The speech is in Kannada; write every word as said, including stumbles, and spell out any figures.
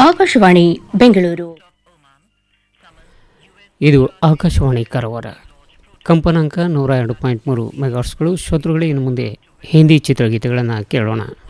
ಆಕಾಶವಾಣಿ ಬೆಂಗಳೂರು. ಇದು ಆಕಾಶವಾಣಿ ಕಾರವಾರ. ಕಂಪನಾಂಕ ನೂರ ಎರಡು ಪಾಯಿಂಟ್ ಮೂರು ಮೆಗಾಟ್ಸ್ಗಳು. ಶ್ರೋತೃಗಳೇ, ಇನ್ನು ಮುಂದೆ ಹಿಂದಿ ಚಿತ್ರಗೀತೆಗಳನ್ನು ಕೇಳೋಣ.